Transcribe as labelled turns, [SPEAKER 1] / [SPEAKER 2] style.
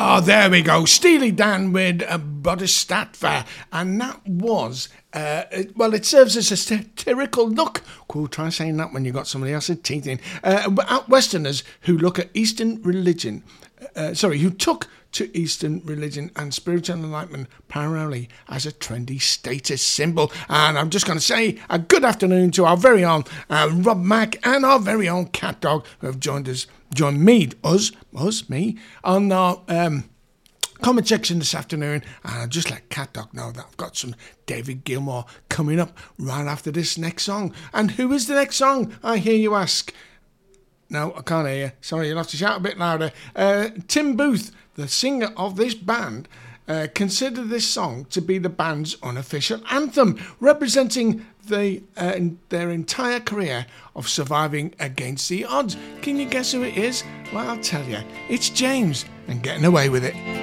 [SPEAKER 1] Oh, there we go. Steely Dan with Bodhisattva. And that was, it serves as a satirical look. Cool, try saying that when you've got somebody else's teeth in. Westerners who look at Eastern religion, who took to Eastern religion and spiritual enlightenment primarily as a trendy status symbol. And I'm just going to say a good afternoon to our very own Rob Mack and our very own Cat Dog who have joined me, on our comment section this afternoon. And I'll just let Cat Dog know that I've got some David Gilmour coming up right after this next song. And who is the next song, I hear you ask? No, I can't hear you. Sorry, you'll have to shout a bit louder. Tim Booth, the singer of this band, considered this song to be the band's unofficial anthem, representing their entire career of surviving against the odds. Can you guess who it is? Well, I'll tell you. It's James and Getting Away With It.